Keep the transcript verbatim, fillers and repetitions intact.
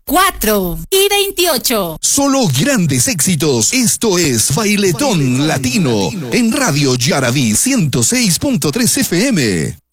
cuatro y veintiocho. Solo grandes éxitos. Esto es Bailetón Latino en Radio Yaraví ciento seis punto tres F M.